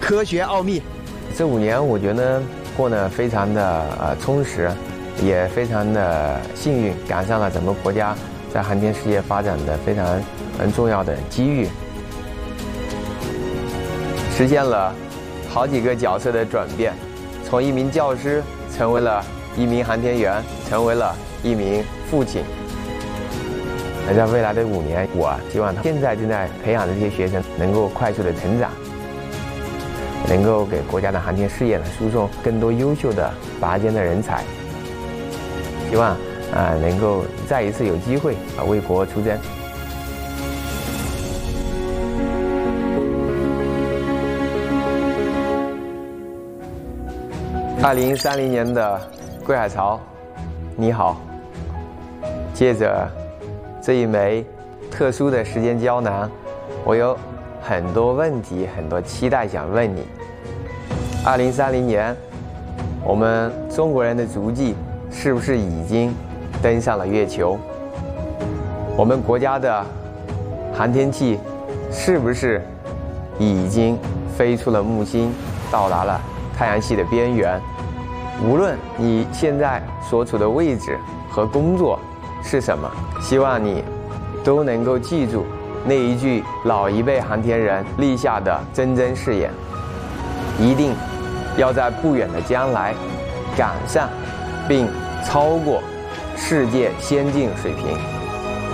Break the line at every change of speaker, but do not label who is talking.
科学奥秘。
这5年我觉得过得非常的充实，也非常的幸运，赶上了咱们国家在航天事业发展的非常重要的机遇，实现了好几个角色的转变，从一名教师成为了一名航天员，成为了一名父亲。而在未来的5年，我希望现在正在培养的这些学生能够快速的成长，能够给国家的航天事业呢输送更多优秀的拔尖的人才。希望能够再一次有机会为国出征。2030年的桂海潮，你好。借着这一枚特殊的时间胶囊，我有很多问题、很多期待想问你。2030年，我们中国人的足迹是不是已经登上了月球？我们国家的航天器是不是已经飞出了木星，到达了太阳系的边缘？无论你现在所处的位置和工作是什么，希望你都能够记住那一句老一辈航天人立下的铮铮誓言，一定要在不远的将来赶上并超过世界先进水平。